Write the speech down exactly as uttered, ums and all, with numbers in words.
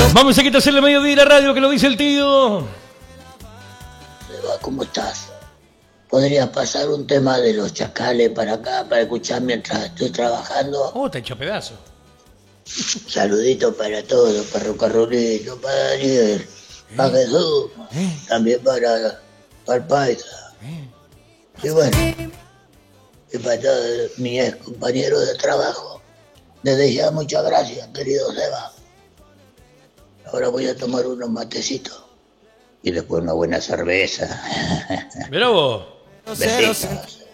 Vamos a quitarse el mediodía de la radio, que lo dice el tío. Seba, ¿cómo estás? ¿Podrías pasar un tema de los chacales para acá, para escuchar mientras estoy trabajando? Oh, te he hecho pedazo. Saludito para todos, para Rocarrolito, para Daniel, ¿Eh? para Jesús, ¿Eh? también para, para el Paisa. ¿Eh? Y bueno, y para todos mis ex compañeros de trabajo. Desde ya, muchas gracias, querido Seba. Ahora voy a tomar unos matecitos y después una buena cerveza. Mirá vos. Besitos.